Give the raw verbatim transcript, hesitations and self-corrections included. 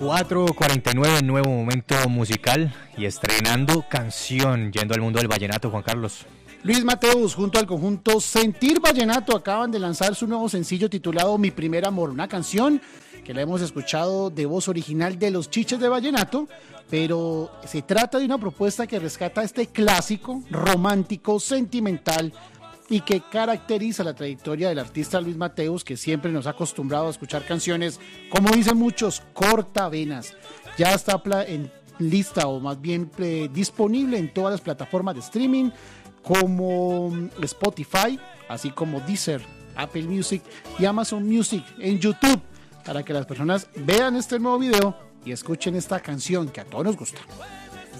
cuatro cuarenta y nueve, nuevo momento musical y estrenando canción, yendo al mundo del vallenato, Juan Carlos. Luis Mateus junto al conjunto Sentir Vallenato acaban de lanzar su nuevo sencillo titulado Mi Primer Amor, una canción que la hemos escuchado de voz original de los Chiches de Vallenato, pero se trata de una propuesta que rescata este clásico romántico, sentimental y que caracteriza la trayectoria del artista Luis Mateus, que siempre nos ha acostumbrado a escuchar canciones, como dicen muchos, cortavenas. Ya está en lista, o más bien eh, disponible en todas las plataformas de streaming, como Spotify, así como Deezer, Apple Music y Amazon Music, en YouTube, para que las personas vean este nuevo video y escuchen esta canción que a todos nos gusta.